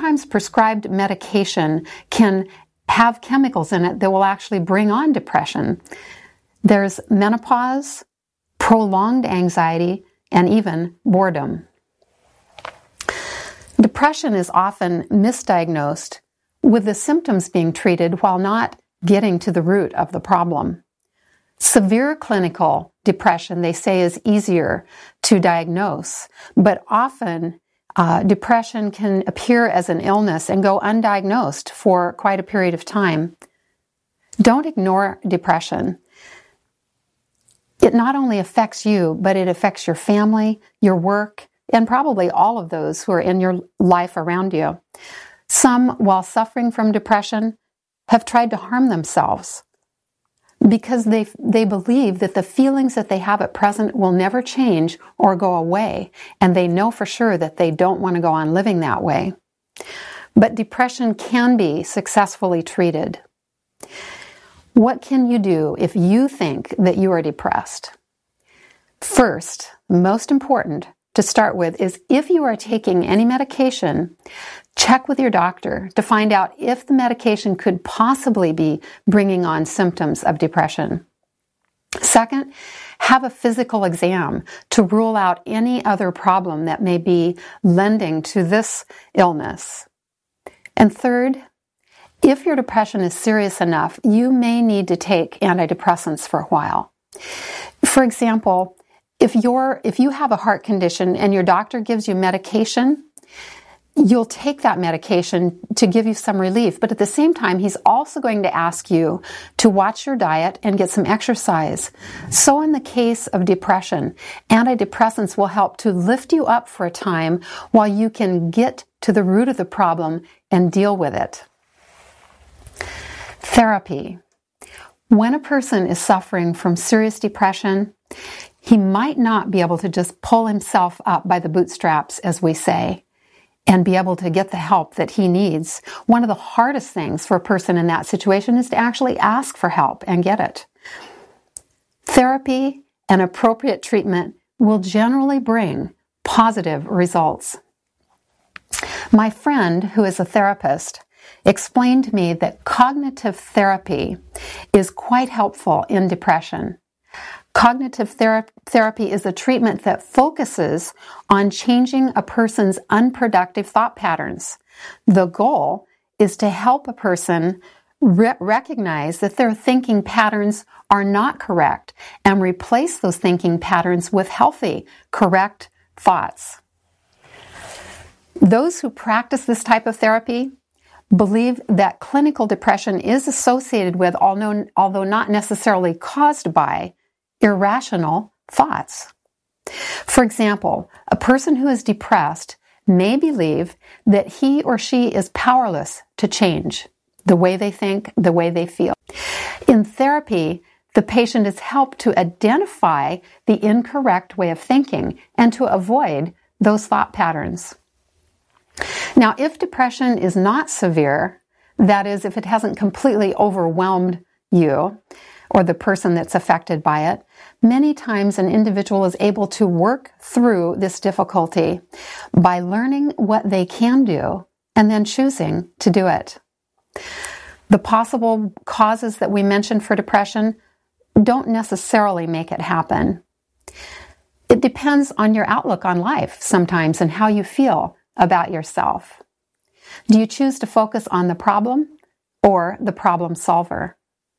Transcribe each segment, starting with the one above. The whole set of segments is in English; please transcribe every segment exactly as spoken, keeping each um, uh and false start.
sometimes prescribed medication can have chemicals in it that will actually bring on depression. There's menopause, prolonged anxiety, and even boredom. Depression is often misdiagnosed, with the symptoms being treated while not getting to the root of the problem. Severe clinical depression, they say, is easier to diagnose, but often uh, depression can appear as an illness and go undiagnosed for quite a period of time. Don't ignore depression. It not only affects you, but it affects your family, your work, and probably all of those who are in your life around you. Some, while suffering from depression, have tried to harm themselves because they they believe that the feelings that they have at present will never change or go away, and they know for sure that they don't want to go on living that way. But depression can be successfully treated. What can you do if you think that you are depressed? First, most important to start with is if you are taking any medication, check with your doctor to find out if the medication could possibly be bringing on symptoms of depression. Second, have a physical exam to rule out any other problem that may be lending to this illness. And third, if your depression is serious enough, you may need to take antidepressants for a while. For example, if you're if you have a heart condition and your doctor gives you medication, you'll take that medication to give you some relief, but at the same time, he's also going to ask you to watch your diet and get some exercise. So in the case of depression, antidepressants will help to lift you up for a time while you can get to the root of the problem and deal with it. Therapy. When a person is suffering from serious depression, he might not be able to just pull himself up by the bootstraps, as we say, and be able to get the help that he needs. One of the hardest things for a person in that situation is to actually ask for help and get it. Therapy and appropriate treatment will generally bring positive results. My friend, who is a therapist, explained to me that cognitive therapy is quite helpful in depression. Cognitive thera- therapy is a treatment that focuses on changing a person's unproductive thought patterns. The goal is to help a person re- recognize that their thinking patterns are not correct and replace those thinking patterns with healthy, correct thoughts. Those who practice this type of therapy believe that clinical depression is associated with, although, although not necessarily caused by, irrational thoughts. For example, a person who is depressed may believe that he or she is powerless to change the way they think, the way they feel. In therapy, the patient is helped to identify the incorrect way of thinking and to avoid those thought patterns. Now, if depression is not severe, that is, if it hasn't completely overwhelmed you or the person that's affected by it, many times an individual is able to work through this difficulty by learning what they can do and then choosing to do it. The possible causes that we mentioned for depression don't necessarily make it happen. It depends on your outlook on life sometimes and how you feel about yourself. Do you choose to focus on the problem or the problem solver?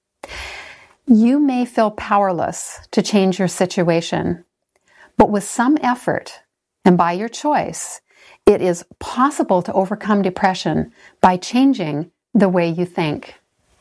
You may feel powerless to change your situation, but with some effort and by your choice, it is possible to overcome depression by changing the way you think.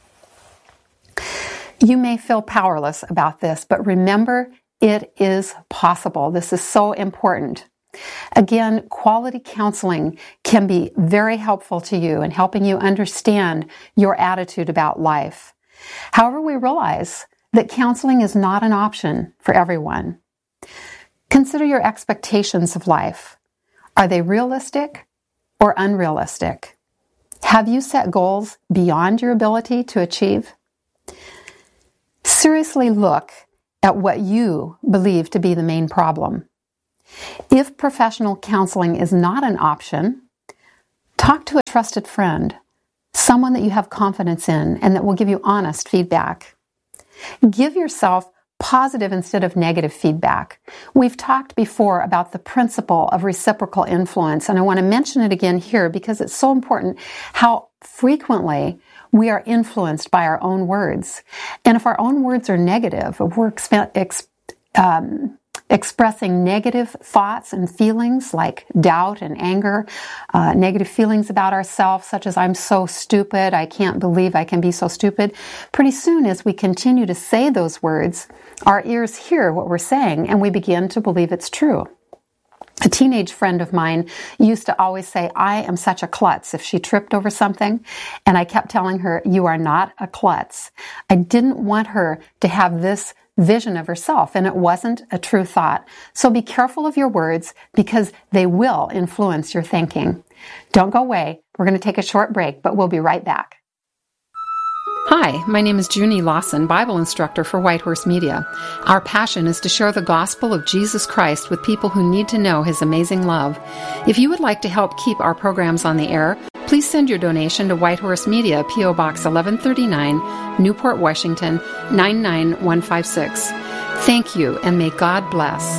You may feel powerless about this, but remember, it is possible. This is so important. Again, quality counseling can be very helpful to you in helping you understand your attitude about life. However, we realize that counseling is not an option for everyone. Consider your expectations of life. Are they realistic or unrealistic? Have you set goals beyond your ability to achieve? Seriously look at what you believe to be the main problem. If professional counseling is not an option, Talk to a trusted friend, someone that you have confidence in and that will give you honest feedback. Give yourself positive instead of negative feedback. We've talked before about the principle of reciprocal influence, and I want to mention it again here because it's so important how frequently we are influenced by our own words. And if our own words are negative, if we're exp- ex- um, expressing negative thoughts and feelings like doubt and anger, uh, negative feelings about ourselves, such as I'm so stupid, I can't believe I can be so stupid, pretty soon as we continue to say those words, our ears hear what we're saying and we begin to believe it's true. A teenage friend of mine used to always say, I am such a klutz if she tripped over something. And I kept telling her, you are not a klutz. I didn't want her to have this vision of herself, and it wasn't a true thought. So be careful of your words because they will influence your thinking. Don't go away. We're going to take a short break, but we'll be right back. Hi, my name is Junie Lawson, Bible instructor for Whitehorse Media. Our passion is to share the gospel of Jesus Christ with people who need to know His amazing love. If you would like to help keep our programs on the air, please send your donation to Whitehorse Media, P O Box eleven thirty-nine, Newport, Washington, nine nine one five six. Thank you, and may God bless.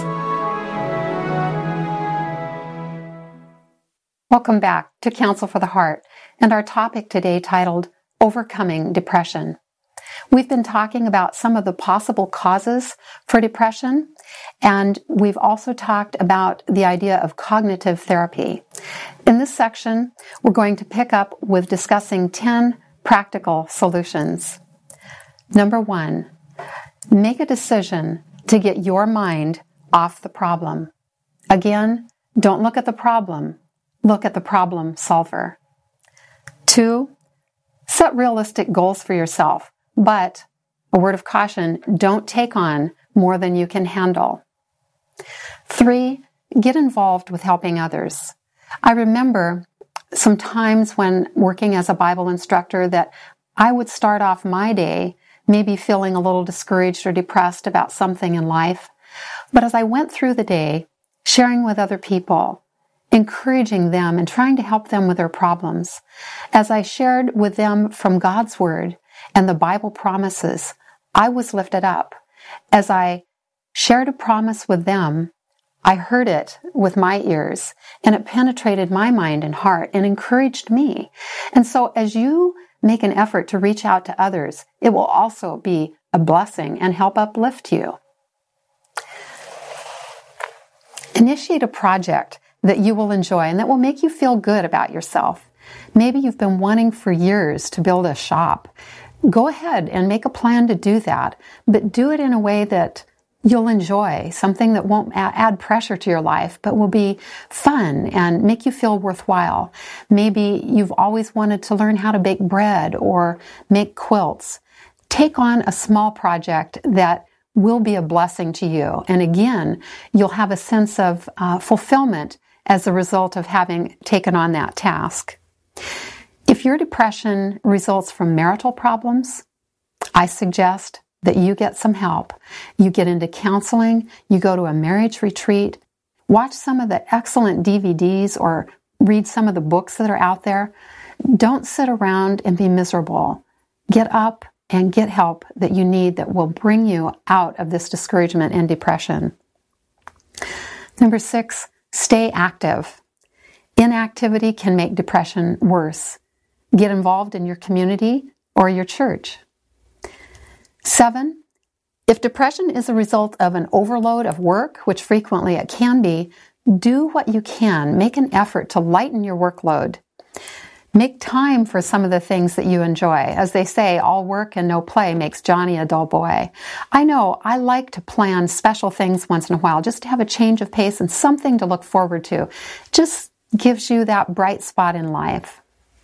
Welcome back to Counsel for the Heart, and our topic today titled Overcoming Depression. We've been talking about some of the possible causes for depression, and we've also talked about the idea of cognitive therapy. In this section, we're going to pick up with discussing ten practical solutions. Number one, make a decision to get your mind off the problem. Again, don't look at the problem, look at the problem solver. Two, set realistic goals for yourself, but a word of caution, don't take on more than you can handle. Three, get involved with helping others. I remember some times when working as a Bible instructor that I would start off my day maybe feeling a little discouraged or depressed about something in life. But as I went through the day, sharing with other people, encouraging them and trying to help them with their problems, as I shared with them from God's Word and the Bible promises, I was lifted up. As I shared a promise with them, I heard it with my ears, and it penetrated my mind and heart and encouraged me. And so as you make an effort to reach out to others, it will also be a blessing and help uplift you. Initiate a project that you will enjoy and that will make you feel good about yourself. Maybe you've been wanting for years to build a shop. Go ahead and make a plan to do that, but do it in a way that you'll enjoy, something that won't add pressure to your life, but will be fun and make you feel worthwhile. Maybe you've always wanted to learn how to bake bread or make quilts. Take on a small project that will be a blessing to you. And again, you'll have a sense of uh, fulfillment as a result of having taken on that task. If your depression results from marital problems, I suggest that you get some help. You get into counseling, you go to a marriage retreat, watch some of the excellent D V Ds or read some of the books that are out there. Don't sit around and be miserable. Get up and get help that you need that will bring you out of this discouragement and depression. Number six, stay active. Inactivity can make depression worse. Get involved in your community or your church. Seven, if depression is a result of an overload of work, which frequently it can be, do what you can. Make an effort to lighten your workload. Make time for some of the things that you enjoy. As they say, all work and no play makes Johnny a dull boy. I know I like to plan special things once in a while, just to have a change of pace and something to look forward to. Just gives you that bright spot in life.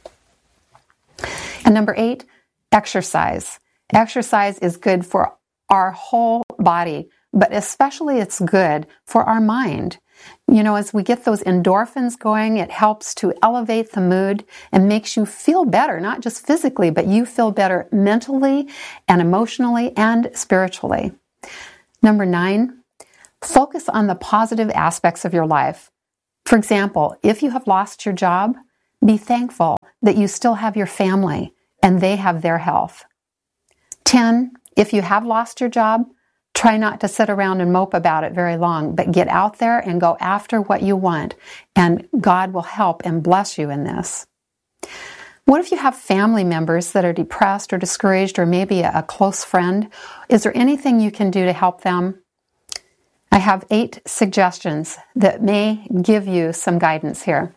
And number eight, exercise. Exercise is good for our whole body, but especially it's good for our mind. You know, as we get those endorphins going, it helps to elevate the mood and makes you feel better, not just physically, but you feel better mentally and emotionally and spiritually. Number nine, focus on the positive aspects of your life. For example, if you have lost your job, Be thankful that you still have your family and they have their health. ten. If you have lost your job, try not to sit around and mope about it very long, but get out there and go after what you want, and God will help and bless you in this. What if you have family members that are depressed or discouraged, or maybe a close friend? Is there anything you can do to help them? I have eight suggestions that may give you some guidance here.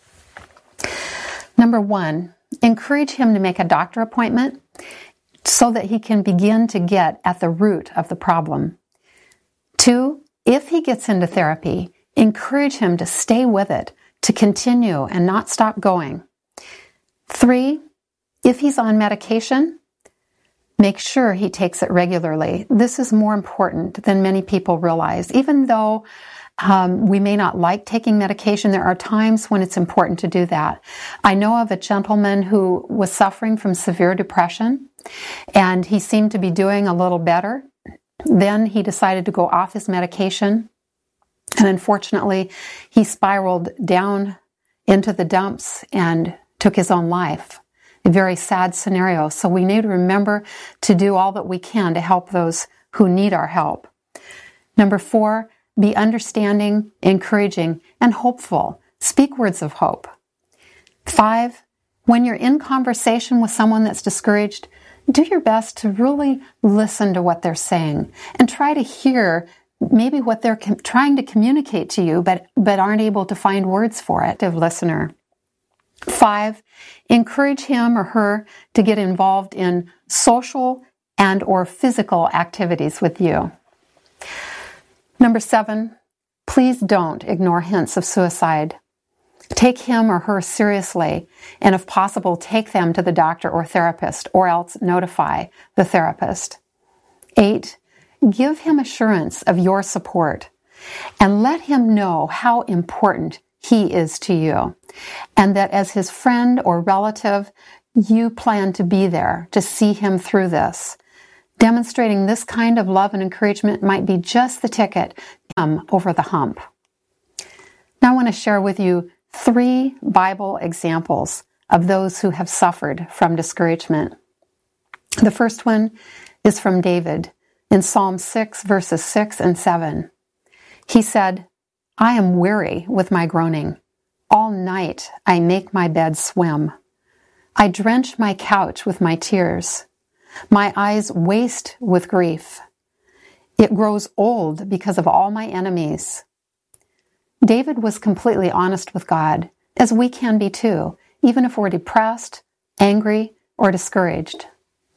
Number one, encourage him to make a doctor appointment so that he can begin to get at the root of the problem. Two, if he gets into therapy, encourage him to stay with it, to continue and not stop going. Three, if he's on medication, make sure he takes it regularly. This is more important than many people realize. Even though um, we may not like taking medication, there are times when it's important to do that. I know of a gentleman who was suffering from severe depression, and he seemed to be doing a little better. Then he decided to go off his medication, and unfortunately, he spiraled down into the dumps and took his own life. A very sad scenario. So we need to remember to do all that we can to help those who need our help. Number four, be understanding, encouraging, and hopeful. Speak words of hope. Five, when you're in conversation with someone that's discouraged, do your best to really listen to what they're saying and try to hear maybe what they're com- trying to communicate to you, but, but aren't able to find words for it, to listener. Five, encourage him or her to get involved in social and or physical activities with you. Number seven, please don't ignore hints of suicide. Take him or her seriously, and if possible, take them to the doctor or therapist, or else notify the therapist. Eight, give him assurance of your support, and let him know how important he is to you, and that as his friend or relative, you plan to be there to see him through this. Demonstrating this kind of love and encouragement might be just the ticket um, over the hump. Now I want to share with you three Bible examples of those who have suffered from discouragement. The first one is from David in Psalm six, verses six and seven. He said, I am weary with my groaning. All night I make my bed swim. I drench my couch with my tears. My eyes waste with grief. It grows old because of all my enemies. David was completely honest with God, as we can be too, even if we're depressed, angry, or discouraged.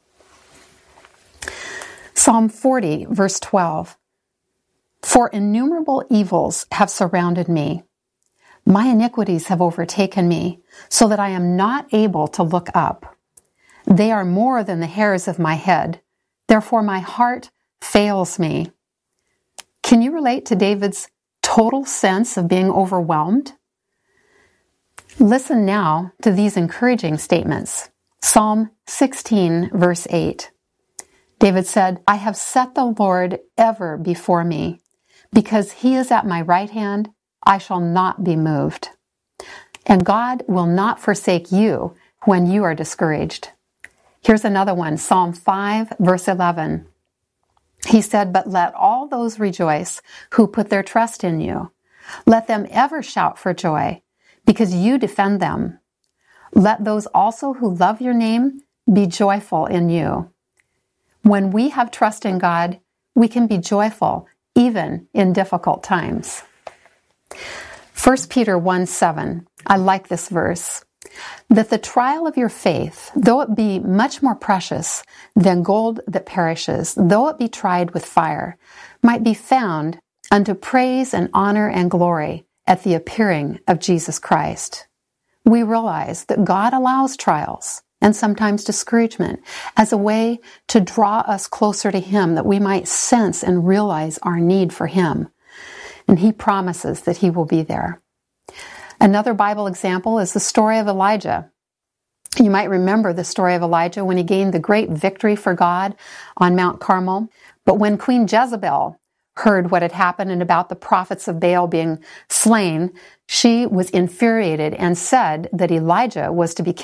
Psalm forty, verse twelve. For innumerable evils have surrounded me. My iniquities have overtaken me, so that I am not able to look up. They are more than the hairs of my head. Therefore my heart fails me. Can you relate to David's total sense of being overwhelmed? Listen now to these encouraging statements. Psalm sixteen, verse eight. David said, I have set the Lord ever before me. Because he is at my right hand, I shall not be moved. And God will not forsake you when you are discouraged. Here's another one, Psalm five, verse eleven. He said, but let all those rejoice who put their trust in you. Let them ever shout for joy, because you defend them. Let those also who love your name be joyful in you. When we have trust in God, we can be joyful even in difficult times. First Peter one seven. I like this verse. That the trial of your faith, though it be much more precious than gold that perishes, though it be tried with fire, might be found unto praise and honor and glory at the appearing of Jesus Christ. We realize that God allows trials and sometimes discouragement as a way to draw us closer to Him, that we might sense and realize our need for Him. And He promises that He will be there. Another Bible example is the story of Elijah. You might remember the story of Elijah when he gained the great victory for God on Mount Carmel. But when Queen Jezebel heard what had happened and about the prophets of Baal being slain, she was infuriated and said that Elijah was to be killed.